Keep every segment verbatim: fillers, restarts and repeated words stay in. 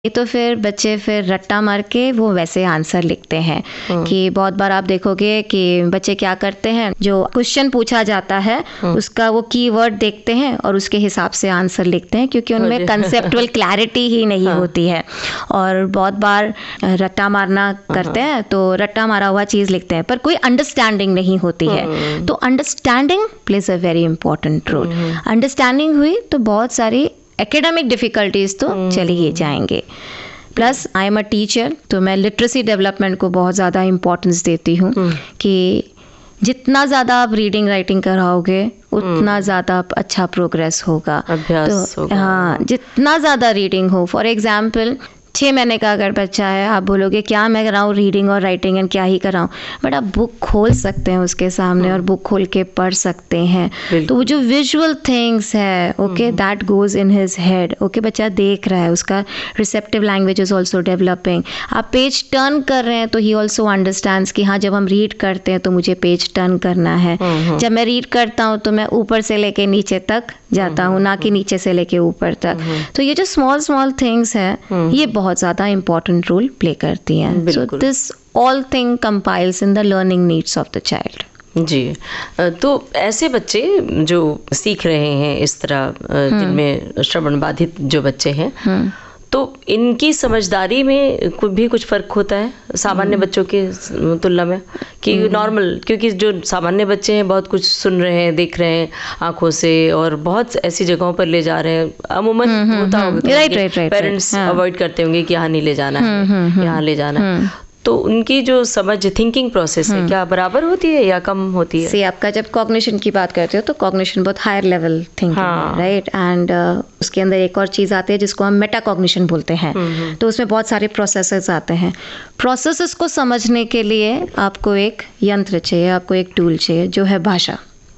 ये तो फिर बच्चे फिर रट्टा मार के वो वैसे आंसर लिखते हैं कि बहुत बार आप देखोगे कि बच्चे क्या करते हैं, जो क्वेश्चन पूछा जाता है उसका वो कीवर्ड देखते हैं और उसके हिसाब से आंसर लिखते हैं, क्योंकि उनमें कंसेप्चुअल क्लैरिटी ही नहीं हाँ. होती है। और बहुत बार रट्टा मारना करते हैं तो रट्टा मारा हुआ चीज़ लिखते हैं पर कोई अंडरस्टैंडिंग नहीं होती है। तो understanding plays a very important role. Understanding हुई तो बहुत सारी एकेडमिक डिफ़िकल्टीज तो चली ही जाएंगे। Plus I am a teacher, तो मैं लिटरेसी डेवलपमेंट को बहुत ज़्यादा इम्पोर्टेंस देती हूँ कि जितना ज़्यादा आप रीडिंग राइटिंग कराओगे उतना ज़्यादा अच्छा प्रोग्रेस होगा। अभ्यास तो होगा। हाँ, जितना ज़्यादा रीडिंग हो, फॉर एग्जाम्पल छः महीने का अगर बच्चा है, आप बोलोगे क्या मैं कराऊँ रीडिंग और राइटिंग एंड क्या ही कराऊँ, बट आप बुक खोल सकते हैं उसके सामने और बुक खोल के पढ़ सकते हैं। तो वो जो विजुअल थिंग्स है, okay, that goes in his head. Okay, बच्चा देख रहा है, उसका receptive language is also developing. आप पेज टर्न कर रहे हैं तो ही ऑल्सो अंडरस्टैंड्स कि हाँ, जब हम रीड करते हैं तो मुझे पेज टर्न करना है। जब मैं रीड करता हूँ तो मैं ऊपर से लेके नीचे तक जाता हूँ, ना कि नीचे से लेके ऊपर तक। तो ये जो स्मॉल स्मॉल थिंग्स है ये बहुत ज़्यादा इंपॉर्टेंट रोल प्ले करती हैं। So this all thing compiles in the learning needs of the child. जी, तो ऐसे बच्चे जो सीख रहे हैं इस तरह, जिनमें श्रवण बाधित जो बच्चे हैं, तो इनकी समझदारी में कोई भी कुछ फ़र्क होता है सामान्य बच्चों के तुलना में कि नॉर्मल, क्योंकि जो सामान्य बच्चे हैं बहुत कुछ सुन रहे हैं, देख रहे हैं आंखों से और बहुत ऐसी जगहों पर ले जा रहे हैं, अमूमन होता होगा पेरेंट्स अवॉइड करते होंगे कि यहाँ नहीं ले जाना है, यहाँ ले जाना है। तो उनकी जो समझ, थिंकिंग प्रोसेस है, क्या बराबर होती है या कम होती है? सी आपका जब कॉग्निशन की बात करते हो तो कॉग्निशन बहुत हायर लेवल थिंकिंग है, राइट। एंड उसके अंदर एक और चीज़ आती है जिसको हम मेटा कॉग्निशन बोलते हैं। तो उसमें बहुत सारे प्रोसेसेस आते हैं। प्रोसेसेस को समझने के लिए आपको एक यंत्र चाहिए, आपको एक टूल चाहिए जो है भाषा।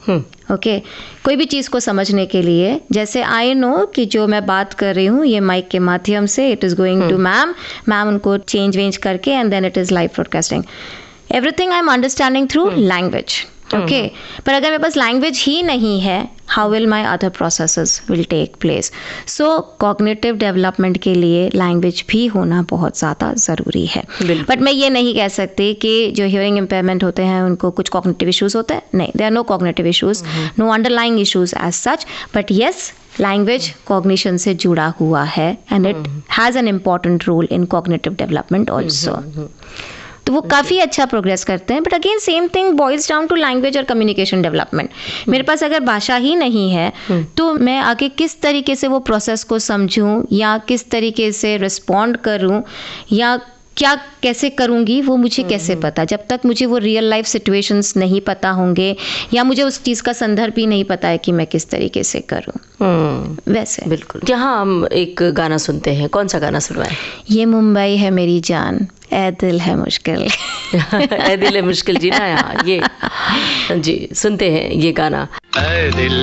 Okay okay. कोई भी चीज़ को समझने के लिए, जैसे आई नो कि जो मैं बात कर रही हूँ ये माइक के माध्यम से it is going to ma'am, ma'am उनको चेंज वेंज करके and then it is live broadcasting. Everything I am understanding through language. Okay, पर अगर मेरे पास लैंग्वेज ही नहीं है, how will my other processes will take place. So cognitive development के लिए language भी होना बहुत ज़्यादा ज़रूरी है। बट मैं ये नहीं कह सकती कि जो हियरिंग इम्पेयरमेंट होते हैं उनको कुछ कॉग्निटिव इश्यूज़ होते हैं, नहीं, there are no cognitive issues, no underlying issues as such, but yes, language cognition से जुड़ा हुआ है and it has an important role in cognitive development also. तो वो काफ़ी अच्छा प्रोग्रेस करते हैं। But again same thing boils down to language और कम्युनिकेशन डेवलपमेंट। मेरे पास अगर भाषा ही नहीं है तो मैं आगे किस तरीके से वो प्रोसेस को समझूं या किस तरीके से रिस्पॉन्ड करूं या क्या कैसे करूंगी, वो मुझे कैसे पता, जब तक मुझे वो रियल लाइफ सिचुएशंस नहीं पता होंगे या मुझे उस चीज़ का संदर्भ भी नहीं पता है कि मैं किस तरीके से करूं। वैसे बिल्कुल। यहाँ हम एक गाना सुनते हैं, कौन सा गाना सुनवाएं? ये मुंबई है मेरी जान, ए दिल है मुश्किल। ए दिल है मुश्किल जी ना, यहाँ ये जी सुनते हैं ये गाना।